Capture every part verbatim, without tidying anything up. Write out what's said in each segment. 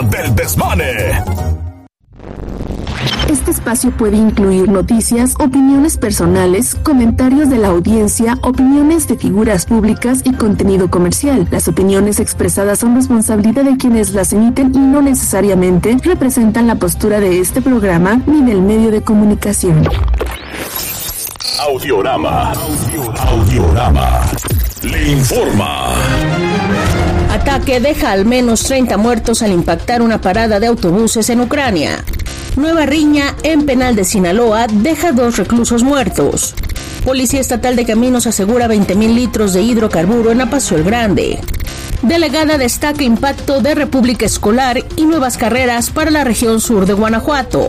del Desmane. Este espacio puede incluir noticias, opiniones personales, comentarios de la audiencia, opiniones de figuras públicas y contenido comercial. Las opiniones expresadas son responsabilidad de quienes las emiten y no necesariamente representan la postura de este programa ni del medio de comunicación. Audiorama. Audiorama. Audiorama. Le informa. Ataque deja al menos treinta muertos al impactar una parada de autobuses en Ucrania. Nueva riña en penal de Sinaloa deja dos reclusos muertos. Policía Estatal de Caminos asegura veinte mil litros de hidrocarburo en Apaseo el Grande. Delegada destaca impacto de República Escolar y nuevas carreras para la región sur de Guanajuato.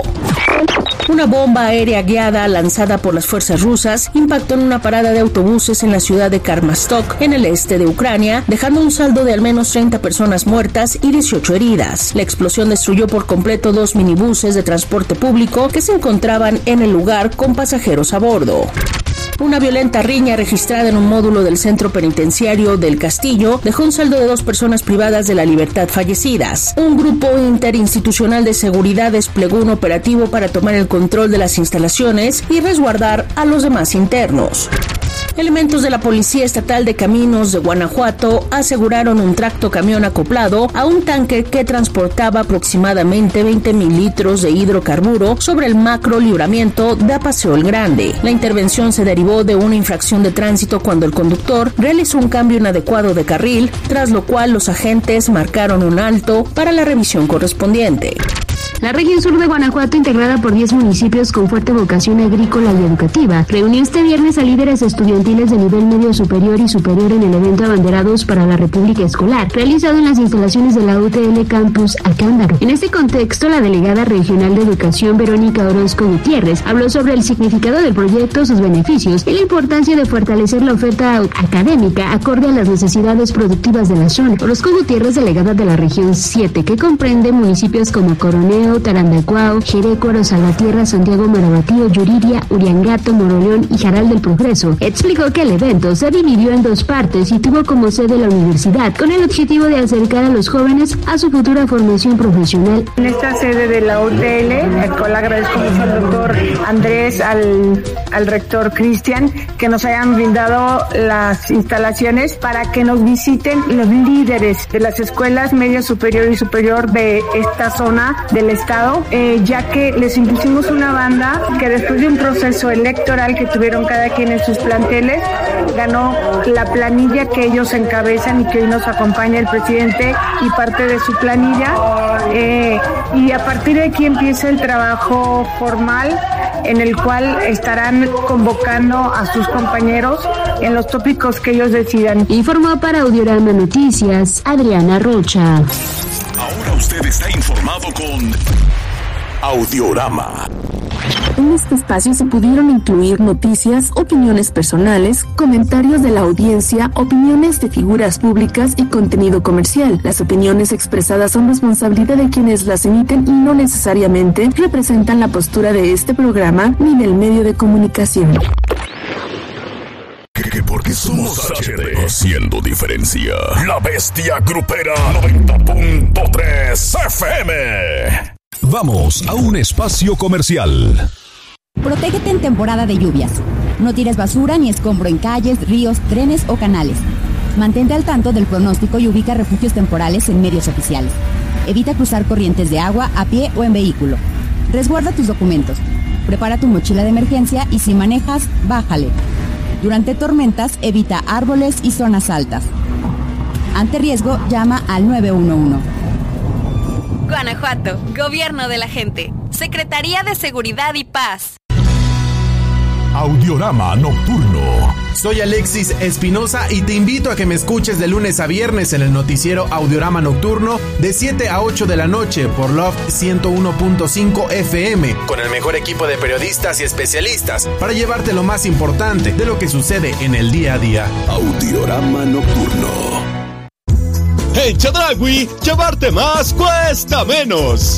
Una bomba aérea guiada lanzada por las fuerzas rusas impactó en una parada de autobuses en la ciudad de Karmastok, en el este de Ucrania, dejando un saldo de al menos treinta personas muertas y dieciocho heridas. La explosión destruyó por completo dos minibuses de transporte público que se encontraban en el lugar con pasajeros a bordo. Una violenta riña registrada en un módulo del centro penitenciario del Castillo dejó un saldo de dos personas privadas de la libertad fallecidas. Un grupo interinstitucional de seguridad desplegó un operativo para tomar el control de las instalaciones y resguardar a los demás internos. Elementos de la Policía Estatal de Caminos de Guanajuato aseguraron un tractocamión acoplado a un tanque que transportaba aproximadamente veinte mil litros de hidrocarburo sobre el macro libramiento de Apaseo el Grande. La intervención se derivó de una infracción de tránsito cuando el conductor realizó un cambio inadecuado de carril, tras lo cual los agentes marcaron un alto para la revisión correspondiente. La región sur de Guanajuato, integrada por diez municipios con fuerte vocación agrícola y educativa, reunió este viernes a líderes estudiantiles de nivel medio superior y superior en el evento Abanderados para la República Escolar, realizado en las instalaciones de la U T L Campus Acándaro. En este contexto, la delegada regional de Educación, Verónica Orozco Gutiérrez, habló sobre el significado del proyecto, sus beneficios y la importancia de fortalecer la oferta académica acorde a las necesidades productivas de la zona. Orozco Gutiérrez, delegada de la región siete, que comprende municipios como Coroneo, Tarandacuao, Jirécuaro, Salvatierra, Santiago Marabatío, Yuriria, Uriangato, Moroleón y Jaral del Progreso, explicó que el evento se dividió en dos partes y tuvo como sede la universidad, con el objetivo de acercar a los jóvenes a su futura formación profesional. En esta sede de la U T L, el cual agradezco mucho al doctor Andrés, al, al rector Cristian, que nos hayan brindado las instalaciones para que nos visiten los líderes de las escuelas media superior y superior de esta zona del estado, eh, ya que les impusimos una banda que después de un proceso electoral que tuvieron cada quien en sus planteles, ganó la planilla que ellos encabezan y que hoy nos acompaña el presidente y parte de su planilla, eh, y a partir de aquí empieza el trabajo formal en el cual estarán convocando a sus compañeros en los tópicos que ellos decidan. Informó para Audiorama Noticias, Adriana Rocha. Ahora usted está informado con Audiorama. En este espacio se pudieron incluir noticias, opiniones personales, comentarios de la audiencia, opiniones de figuras públicas y contenido comercial. Las opiniones expresadas son responsabilidad de quienes las emiten y no necesariamente representan la postura de este programa ni del medio de comunicación. Que porque somos H D, haciendo diferencia. La Bestia Grupera noventa punto tres F M. Vamos a un espacio comercial. Protégete en temporada de lluvias. No tires basura ni escombro en calles, ríos, trenes o canales. Mantente al tanto del pronóstico y ubica refugios temporales en medios oficiales. Evita cruzar corrientes de agua a pie o en vehículo. Resguarda tus documentos. Prepara tu mochila de emergencia y si manejas, bájale. Durante tormentas, evita árboles y zonas altas. Ante riesgo, llama al nueve uno uno. Guanajuato, Gobierno de la Gente, Secretaría de Seguridad y Paz. Audiorama Nocturno. Soy Alexis Espinosa y te invito a que me escuches de lunes a viernes en el noticiero Audiorama Nocturno de siete a ocho de la noche por Love ciento uno punto cinco F M, con el mejor equipo de periodistas y especialistas para llevarte lo más importante de lo que sucede en el día a día. Audiorama Nocturno. En Chedraui, llevarte más cuesta menos.